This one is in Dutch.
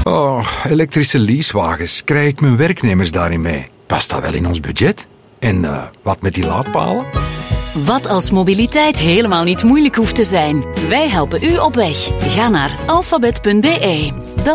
Oh, elektrische leasewagens. Krijg ik mijn werknemers daarin mee? Past dat wel in ons budget? En wat met die laadpalen? Wat als mobiliteit helemaal niet moeilijk hoeft te zijn? Wij helpen u op weg. Ga naar alfabet.be.